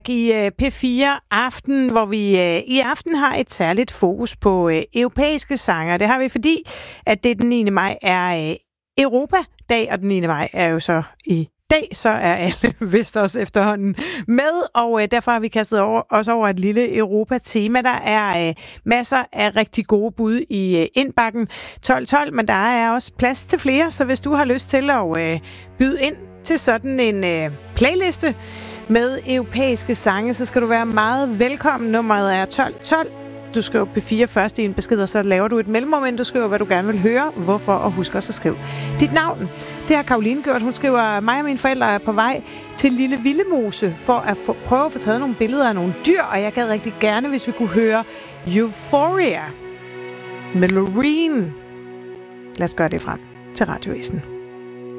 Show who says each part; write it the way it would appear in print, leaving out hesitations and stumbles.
Speaker 1: I P4 Aften, hvor vi i aften har et særligt fokus på europæiske sanger. Det har vi, fordi at det den 9. maj er Europadag, og den 9. maj er jo så i dag, så er alle vist også efterhånden med, og derfor har vi kastet os over et lille Europa-tema. Der er masser af rigtig gode bud i indbakken 12-12, men der er også plads til flere, så hvis du har lyst til at byde ind til sådan en playliste med europæiske sange, så skal du være meget velkommen. Nummeret er 1212. Du skriver P4 først i en besked, og så laver du et mellemmoment. Du skriver, hvad du gerne vil høre, hvorfor, og husk også at skrive dit navn. Det har Karoline gjort. Hun skriver, mig og mine forældre er på vej til Lille Villemose for at prøve at få taget nogle billeder af nogle dyr, og jeg gad rigtig gerne, hvis vi kunne høre Euphoria med Loreen. Lad os gøre det frem til radiovæsen.